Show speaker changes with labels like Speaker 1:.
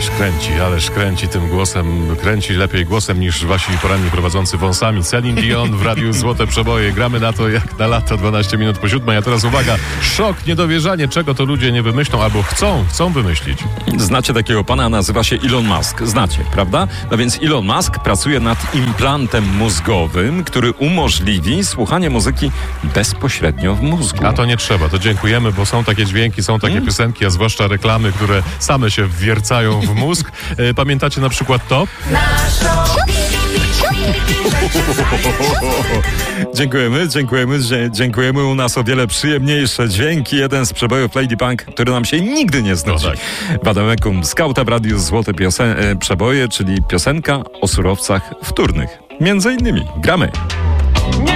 Speaker 1: Ależ kręci tym głosem, kręci lepiej głosem niż wasi poranni prowadzący wąsami. Celine Dion w Radiu Złote Przeboje. Gramy na to jak na lata, 12 minut po 7. A teraz uwaga, szok, niedowierzanie, czego to ludzie nie wymyślą albo chcą wymyślić.
Speaker 2: Znacie takiego pana, nazywa się Elon Musk. Znacie, prawda? No więc Elon Musk pracuje nad implantem mózgowym, który umożliwi słuchanie muzyki bezpośrednio w mózgu.
Speaker 1: A to nie trzeba, to dziękujemy, bo są takie dźwięki, są takie piosenki, a zwłaszcza reklamy, które same się wwiercają w mózg. Pamiętacie na przykład to?
Speaker 2: Dziękujemy. U nas o wiele przyjemniejsze dźwięki. Jeden z przebojów Lady Punk, który nam się nigdy nie znudzi.
Speaker 1: No tak.
Speaker 2: Wademekum Skauta w Radiu Złote Przeboje, czyli piosenka o surowcach wtórnych. Między innymi gramy.